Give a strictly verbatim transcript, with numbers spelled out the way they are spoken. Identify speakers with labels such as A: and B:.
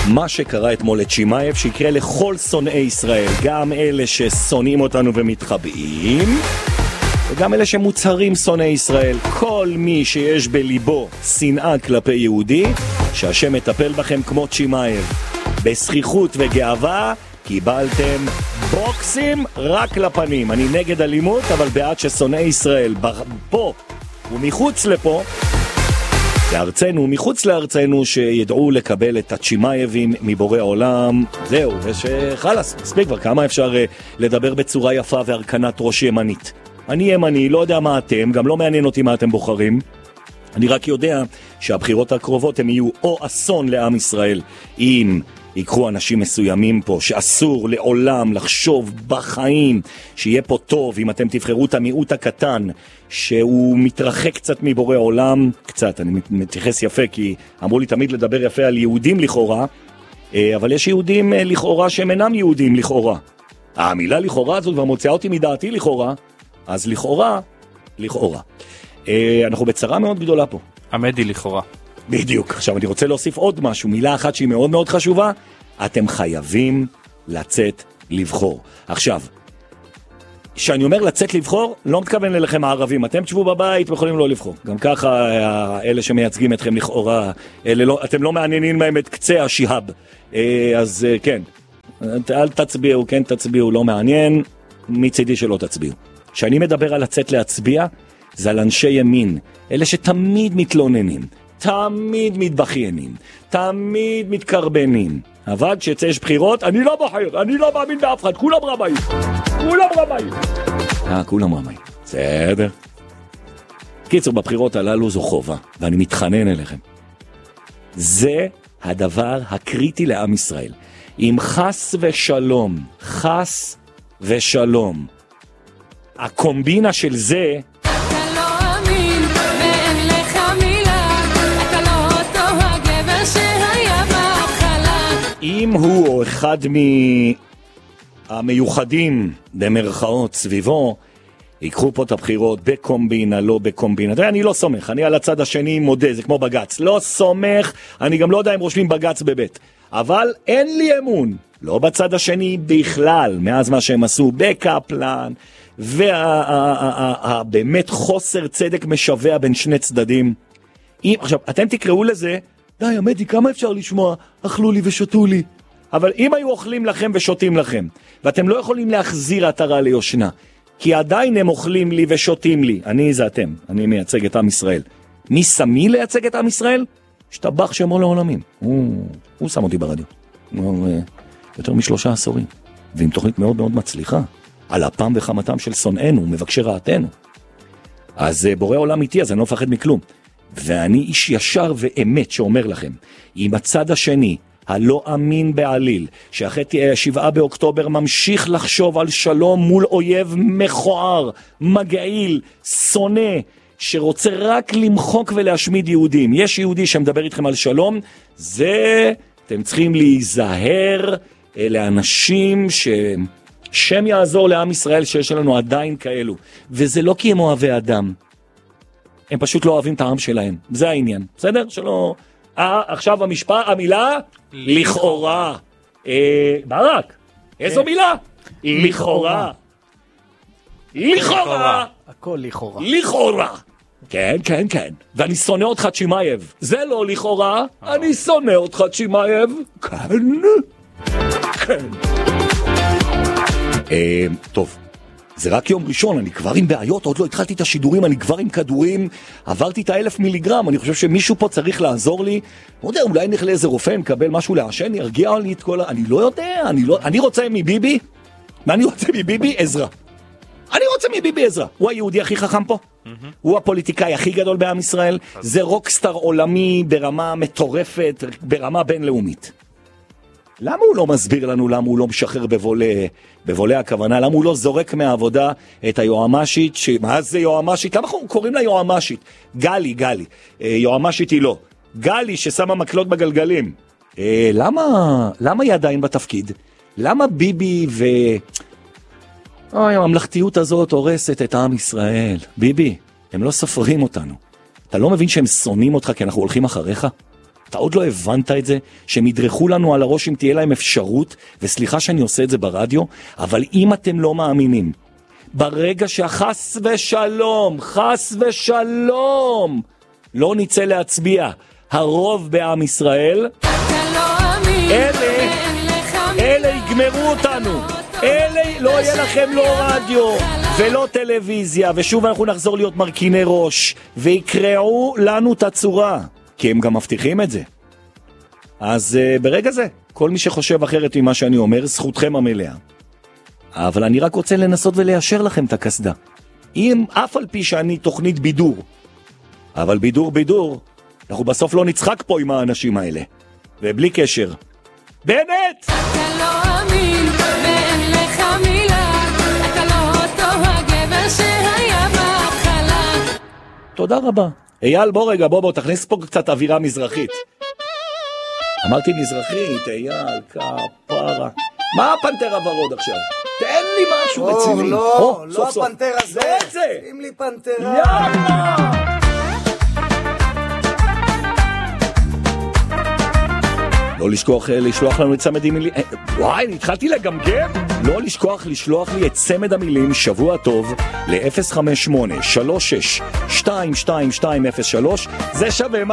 A: מה שקרה אתמול לצ'ימאייב שיקרה לכל שונאי ישראל, גם אלה ששונאים אותנו ומתחבאים וגם אלה שמוצהרים שונאי ישראל. כל מי שיש בליבו שנאה כלפי יהודי, שהשם מטפל בכם כמו צ'ימאייב, בסחיחות וגאווה. קיבלתם בוקסים רק לפנים. אני נגד אלימות, אבל בעד ששונאי ישראל פה ומחוץ לפה, לארצנו, מחוץ לארצנו, שידעו לקבל את הצ'ימאייבים מבורא העולם. זהו, ושחלס, מספיק כבר, כמה אפשר לדבר בצורה יפה והרכנת ראש ימנית. אני ימני, לא יודע מה אתם, גם לא מעניין אותי מה אתם בוחרים. אני רק יודע שהבחירות הקרובות הם יהיו או אסון לעם ישראל, אם יקחו אנשים מסוימים פה, שאסור לעולם לחשוב בחיים שיהיה פה טוב, אם אתם תבחרו את המיעוט הקטן, שהוא מתרחק קצת מבורא עולם, קצת, אני מתייחס יפה, כי אמרו לי תמיד לדבר יפה על יהודים לכאורה, אבל יש יהודים לכאורה שהם אינם יהודים לכאורה. המילה לכאורה הזאת כבר מוציאה אותי מדעתי לכאורה, אז לכאורה, לכאורה. אנחנו בצרה מאוד גדולה פה.
B: עמדי לכאורה.
A: בדיוק. עכשיו אני רוצה להוסיף עוד משהו, מילה אחת שהיא מאוד מאוד חשובה. אתם חייבים לצאת לבחור. עכשיו, כשאני אומר לצאת לבחור, לא מתכוון אליכם הערבים. אתם תשבו בבית ויכולים לא לבחור. גם ככה אלה שמייצגים אתכם לכאורה, אלה לא, אתם לא מעניינים מהם את קצה השיהב. אז כן, אל תצביעו, כן תצביעו, לא מעניין. מצידי שלא תצביעו. כשאני מדבר על לצאת להצביע, זה על אנשי ימין. אלה שתמיד מתלוננים. תמיד מתבחיינים, תמיד מתקרבנים. אבל כשיצא יש בחירות, אני לא בוחר, אני לא מאמין באף אחד, כולם רמאים, כולם רמאים. אה, כולם רמאים, בסדר. קיצור, בבחירות הללו זו חובה, ואני מתחנן אליכם. זה הדבר הקריטי לעם ישראל. אם חס ושלום, חס ושלום, הקומבינה של זה, אם הוא או אחד מהמיוחדים במרכאות סביבו ייקחו פה את הבחירות בקומבינה, לא בקומבינה. אני לא סומך, אני על הצד השני מודה, זה כמו בגץ, לא סומך, אני גם לא יודע אם רושמים בגץ בבית, אבל אין לי אמון, לא בצד השני בכלל, מאז מה שהם עשו בקפלן, ובאמת חוסר צדק משווה בין שני צדדים. עכשיו, אתם תקראו לזה, די, עמדי, כמה אפשר לשמוע? אכלו לי ושתו לי. אבל אם היו אוכלים לכם ושותים לכם, ואתם לא יכולים להחזיר עטרה ליושנה, כי עדיין הם אוכלים לי ושותים לי, אני זה אתם, אני מייצג את עם ישראל. מי שמי לייצג את עם ישראל? שטבח שמו לעולמים. הוא, הוא שם אותי ברדיו. הוא, יותר משלושה עשורים. ועם תוכנית מאוד מאוד מצליחה. על אפם וחמתם של שונאינו, מבקשי רעתנו. אז בורא עולם איתי, אז אני לא מפחד מכלום. ואני איש ישר ואמת שאומר לכם, אם הצד השני, הלא אמין בעליל, שאחרי שבעה באוקטובר ממשיך לחשוב על שלום מול אויב מכוער, מגעיל, שונא, שרוצה רק למחוק ולהשמיד יהודים. יש יהודי שמדבר איתכם על שלום, זה, אתם צריכים להיזהר לאנשים ש... שם יעזור לעם ישראל שיש לנו עדיין כאלו. וזה לא כי הם אוהבי אדם. הם פשוט לא אוהבים את העם שלהם. זה העניין. בסדר? שלא... אה, עכשיו המשפט, המילה? לכאורה. אה, ברק, איזו מילה? לכאורה. לכאורה.
C: הכל לכאורה.
A: לכאורה. כן, כן, כן. ואני שונא אותך צ'ימאייב. זה לא לכאורה, אני שונא אותך צ'ימאייב. כן. כן. אה, טוב. זה רק יום ראשון, אני כבר עם בעיות, עוד לא התחלתי את השידורים, אני כבר עם כדורים, עברתי את האלף מיליגרם, אני חושב שמישהו פה צריך לעזור לי, לא יודע, אולי נלך לאיזה רופא, נקבל משהו לעשן, ירגיע לי את כל ה... אני לא יודע, אני, לא... אני רוצה מביבי, מה אני רוצה מביבי? עזרה. אני רוצה מביבי עזרה. הוא היהודי הכי חכם פה, mm-hmm. הוא הפוליטיקאי הכי גדול בעם ישראל, זה רוקסטאר עולמי ברמה מטורפת, ברמה בינלאומית. למה הוא לא מסביר לנו למה הוא לא משחרר בבולה, בבולה הכוונה, למה הוא לא זורק מהעבודה את היועמשית, ש... מה זה יועמשית? למה אנחנו קוראים לה יועמשית? גלי, גלי, יועמשית היא לא. גלי ששמה מקלות בגלגלים. למה, למה היא עדיין בתפקיד? למה ביבי ו... אוי, הממלכתיות הזאת הורסת את העם ישראל. ביבי, הם לא סופרים אותנו. אתה לא מבין שהם שונאים אותך כי אנחנו הולכים אחריך? אתה עוד לא הבנת את זה? שהם ידרכו לנו על הראש אם תהיה להם אפשרות, וסליחה שאני עושה את זה ברדיו, אבל אם אתם לא מאמינים, ברגע שחס ושלום, חס ושלום, לא נצא להצביע, הרוב בעם ישראל, אלה, אלה יגמרו אותנו. אלה לא יהיה לכם לא רדיו ולא טלוויזיה, ושוב אנחנו נחזור להיות מרכיני ראש, ויקראו לנו את הצורה, כי הם גם מבטיחים את זה. אז uh, ברגע זה, כל מי שחושב אחרת ממה שאני אומר, זכותכם המלאה. אבל אני רק רוצה לנסות וליישר לכם את הכסדה. אם אף על פי שאני תוכנית בידור, אבל בידור בידור, אנחנו בסוף לא נצחק פה עם האנשים האלה. ובלי קשר. בנט! אתה לא אמין, ואין לך מילה, אתה לא אותו הגבר שהיה בהתחלה. תודה רבה. אייל, בוא רגע, בוא בוא, תכניס פה קצת אווירה מזרחית. אמרתי מזרחית, אייל, כפרה. מה הפנתר הוורוד עכשיו? תן לי משהו רציני.
B: לא, לא הפנתר הזה.
A: לא את זה.
B: שים לי פנתרה.
A: יאללה! לא לשכוח לשלוח לנו את צמד המילים. וואי, התחלתי לגמגם. לא לשכוח לשלוח לי את צמד המילים שבוע טוב ל-אפס חמש שמונה שלוש שש שתיים שתיים שתיים אפס שלוש. זה שווה מה?